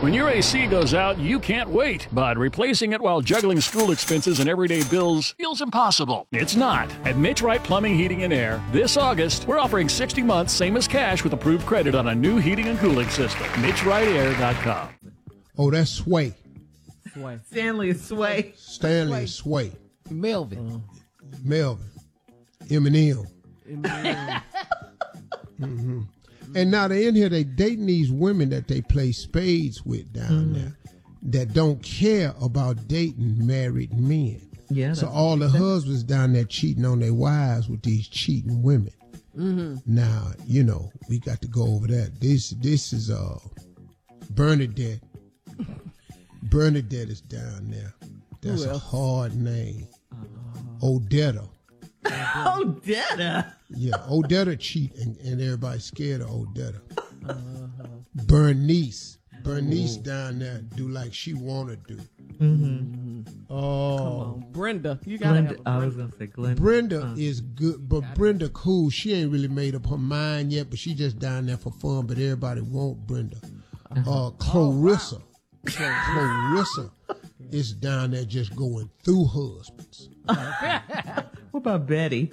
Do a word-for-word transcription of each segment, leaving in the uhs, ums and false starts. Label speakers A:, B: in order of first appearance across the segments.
A: When your A C goes out, you can't wait, but replacing it while juggling school expenses and everyday bills feels impossible. It's not. At Mitch Wright Plumbing, Heating, and Air, this August, we're offering sixty months, same as cash, with approved credit on a new heating and cooling system. Mitch Wright Air dot com.
B: Oh, that's Sway.
C: Sway.
D: Stanley Sway.
B: Stanley Sway.
C: Melvin.
B: Uh, Melvin. Eminem.
C: Eminem.
B: mm-hmm. And now they're in here, they dating these women that they play spades with down mm. there that don't care about dating married men.
D: Yeah.
B: So all the husbands down there cheating on their wives with these cheating women.
C: Mm-hmm.
B: Now, you know, we got to go over that. This this is uh Bernadette. Bernadette is down there. That's a hard name. Uh-huh. Odetta.
D: Odetta.
B: Yeah, Odetta cheat and, and everybody's scared of Odetta. Uh-huh. Bernice. Bernice Ooh. Down there do like she wanna do.
D: Mm-hmm.
B: Oh,
C: come on, Brenda. You gotta
D: Glenda,
C: have a Brenda.
D: I was gonna say Glenda.
B: Brenda
D: uh.
B: is good, but Brenda cool. She ain't really made up her mind yet, but she just down there for fun. But everybody want Brenda. Uh, Clarissa. Oh, wow. Clarissa is down there just going through husbands.
D: What about Betty?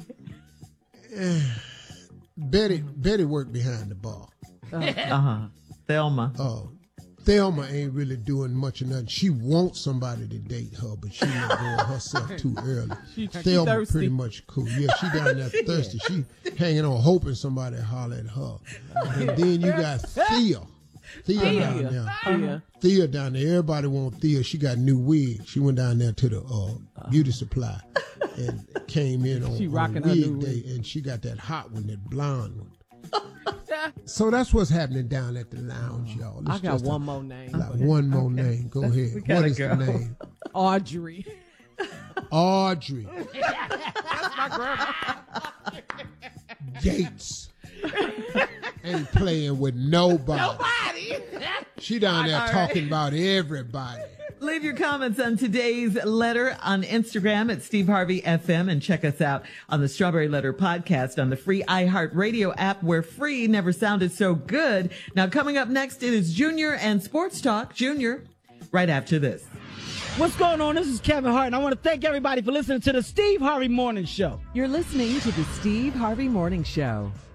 B: Betty Betty worked behind the bar.
D: Uh huh. Thelma.
B: Oh, Thelma ain't really doing much of nothing. She wants somebody to date her, but she not going herself too early.
C: She,
B: Thelma
C: she
B: pretty much cool. Yeah, she down there thirsty. She hanging on, hoping somebody holler at her. And then you got Thea. Thea, Thea down there. Thea. Thea down there. Everybody want Thea. She got a new wig. She went down there to the uh, beauty supply and came in on,
C: she
B: on wig day, and she got that hot one, that blonde one. So that's what's happening down at the lounge, y'all. It's
C: I got one
B: a,
C: more name.
B: Like one more okay. name. Go ahead. What is
D: go.
B: the name?
C: Audrey.
B: Audrey.
C: That's my grandma.
B: Gates. Ain't playing with nobody.
C: Nobody.
B: She down there
D: All
B: talking
D: right.
B: about everybody.
D: Leave your comments on today's letter on Instagram at Steve Harvey F M, and check us out on the Strawberry Letter podcast on the free iHeartRadio app, where free never sounded so good. Now, coming up next, it is Junior and Sports Talk. Junior, right after this.
E: What's going on? This is Kevin Hart, and I want to thank everybody for listening to the Steve Harvey Morning Show.
F: You're listening to the Steve Harvey Morning Show.